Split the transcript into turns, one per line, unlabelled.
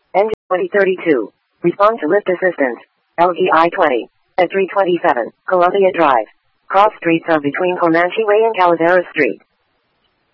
Engine 2032. Respond to lift assistance. LGI 20. At 327, Columbia Drive. Cross streets are between Comanche Way and Calaveras Street.